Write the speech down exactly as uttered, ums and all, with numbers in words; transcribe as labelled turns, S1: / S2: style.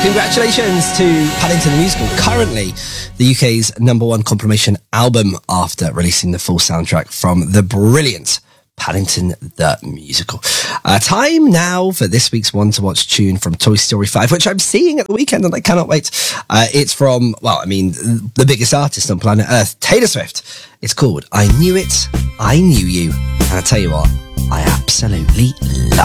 S1: Congratulations to Paddington the Musical, currently the U K's number one compilation album after releasing the full soundtrack from the brilliant Paddington the Musical. Uh, time now for this week's One to Watch tune from Toy Story five, which I'm seeing at the weekend and I cannot wait. Uh, it's from, well, I mean, the biggest artist on planet Earth, Taylor Swift. It's called I Knew It, I Knew You. And I tell you what, I absolutely love it.